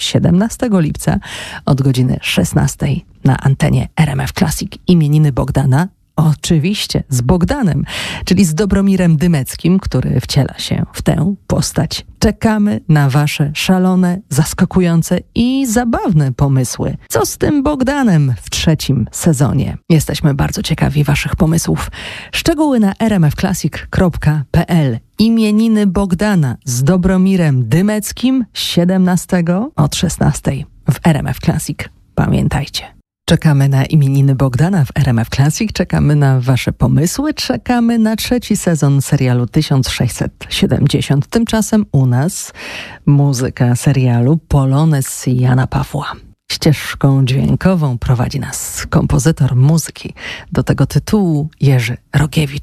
17 lipca od godziny 16 na antenie RMF Classic. Imieniny Bogdana. Oczywiście z Bogdanem, czyli z Dobromirem Dymeckim, który wciela się w tę postać. Czekamy na wasze szalone, zaskakujące i zabawne pomysły. Co z tym Bogdanem w 3. sezonie? Jesteśmy bardzo ciekawi waszych pomysłów. Szczegóły na rmfclassic.pl. Imieniny Bogdana z Dobromirem Dymeckim 17 od 16 w RMF Classic. Pamiętajcie. Czekamy na imieniny Bogdana w RMF Classic, czekamy na wasze pomysły, czekamy na 3. sezon serialu 1670. Tymczasem u nas muzyka serialu Polonez Jana Pawła. Ścieżką dźwiękową prowadzi nas kompozytor muzyki do tego tytułu Jerzy Rogiewicz.